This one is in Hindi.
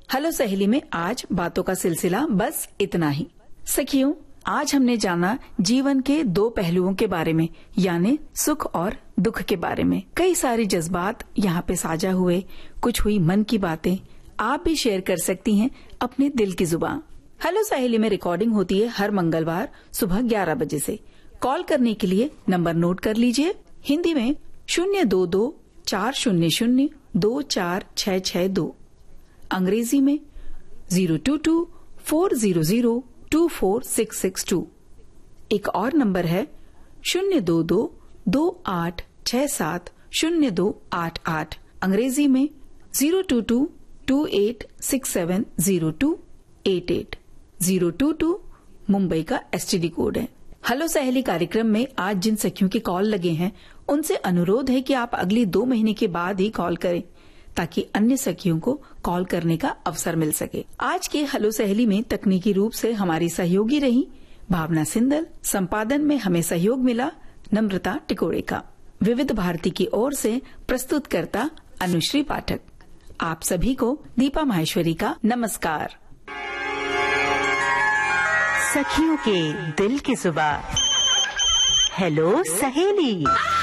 हेलो सहेली में आज बातों का सिलसिला बस इतना ही। सखियों, आज हमने जाना जीवन के दो पहलुओं के बारे में, यानी सुख और दुख के बारे में। कई सारे जज्बात यहाँ पे साझा हुए, कुछ हुई मन की बातें। आप भी शेयर कर सकती हैं अपने दिल की जुबान। हेलो सहेली में रिकॉर्डिंग होती है हर मंगलवार सुबह 11 बजे से। कॉल करने के लिए नंबर नोट कर लीजिए। हिंदी में 022-400-24662, अंग्रेजी में 022-400-24662। एक और नंबर है 022-2867-0288, अंग्रेजी में 022-28670288। 022 मुंबई का एसटीडी कोड है। हेलो सहेली कार्यक्रम में आज जिन सखियों के कॉल लगे हैं उनसे अनुरोध है कि आप अगली 2 महीने के बाद ही कॉल करें, ताकि अन्य सखियों को कॉल करने का अवसर मिल सके। आज के हेलो सहेली में तकनीकी रूप से हमारी सहयोगी रही भावना सिंदल। संपादन में हमें सहयोग मिला नम्रता टिकोड़े का। विविध भारती की ओर से प्रस्तुतकर्ता अनुश्री पाठक। आप सभी को दीपा माहेश्वरी का नमस्कार। सखियों के दिल की जुबान। हेलो सहेली।